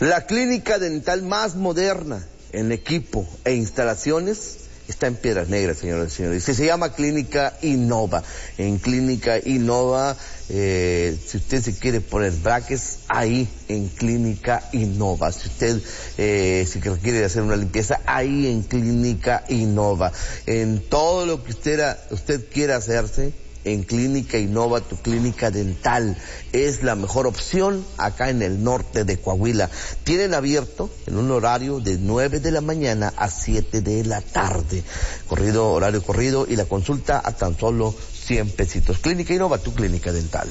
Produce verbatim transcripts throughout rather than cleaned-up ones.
La clínica dental más moderna en equipo e instalaciones está en Piedras Negras, señoras y señores. Se llama Clínica Innova. En Clínica Innova, eh, si usted se quiere poner brackets, ahí en Clínica Innova. Si usted eh, si quiere hacer una limpieza, ahí en Clínica Innova. En todo lo que usted, usted quiera hacerse, en Clínica Innova, tu clínica dental es la mejor opción acá en el norte de Coahuila. Tienen abierto en un horario de nueve de la mañana a siete de la tarde. Corrido, horario corrido, y la consulta a tan solo cien pesitos. Clínica Innova, tu clínica dental.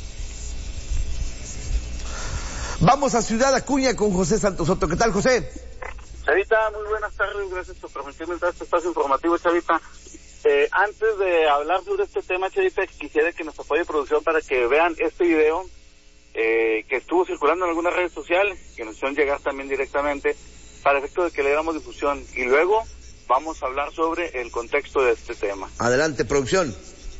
Vamos a Ciudad Acuña con José Santos Soto. ¿Qué tal, José? Chavita, muy buenas tardes, gracias por permitirme entrar a este espacio informativo, Chavita. Eh, antes de hablar sobre este tema, Chavita, quisiera que nos apoye producción para que vean este video eh, que estuvo circulando en algunas redes sociales, que nos hicieron llegar también directamente, para efecto de que le diéramos difusión. Y luego vamos a hablar sobre el contexto de este tema. Adelante, producción.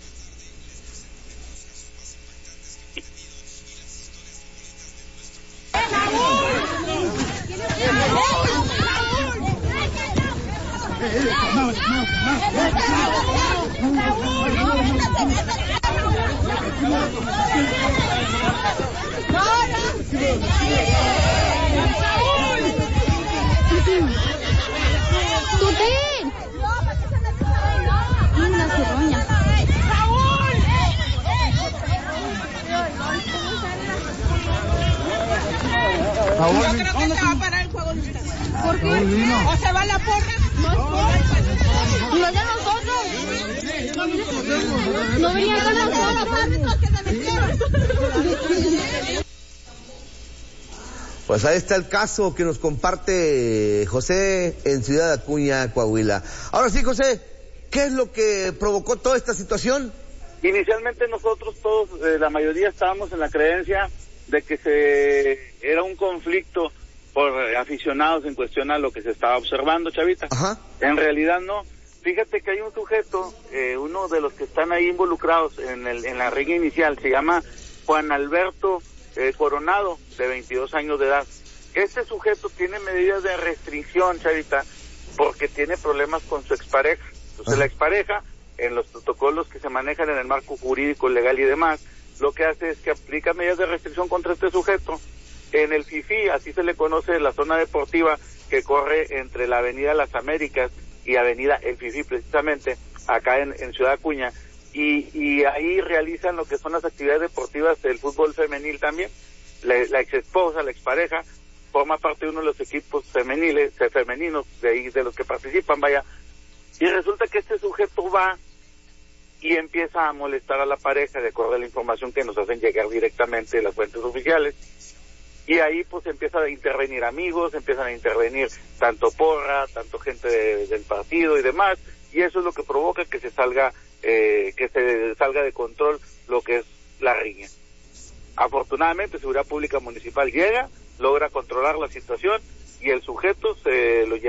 Yo creo que se va a parar el juego de ustedes. ¿Por qué? ¿O se va la porra? No es porra. No es de nosotros. No venía con los árbitros que se metieron. Pues ahí está el caso que nos comparte José en Ciudad Acuña, Coahuila. Ahora sí, José, ¿qué es lo que provocó toda esta situación? Inicialmente nosotros todos, eh, la mayoría estábamos en la creencia de que se era un conflicto por eh, aficionados en cuestión a lo que se estaba observando, Chavita. Ajá. En realidad no. Fíjate que hay un sujeto, eh, uno de los que están ahí involucrados en el en la riña inicial, se llama Juan Alberto eh, Coronado, de veintidós años de edad. Este sujeto tiene medidas de restricción, Chavita, porque tiene problemas con su expareja. Entonces, ajá, la expareja, en los protocolos que se manejan en el marco jurídico, legal y demás, lo que hace es que aplica medidas de restricción contra este sujeto en el FIFI, así se le conoce, la zona deportiva que corre entre la avenida Las Américas y avenida El FIFI, precisamente, acá en, en Ciudad Acuña, y, y ahí realizan lo que son las actividades deportivas del fútbol femenil también. La, la ex esposa, la expareja, forma parte de uno de los equipos femeniles, femeninos de ahí, de los que participan, vaya, y resulta que este sujeto va y empieza a molestar a la pareja, de acuerdo a la información que nos hacen llegar directamente de las fuentes oficiales, y ahí pues empiezan a intervenir amigos, empiezan a intervenir tanto porra, tanto gente de, del partido y demás, y eso es lo que provoca que se salga, eh, que se salga de control lo que es la riña. Afortunadamente, Seguridad Pública Municipal llega, logra controlar la situación, y el sujeto se lo lleva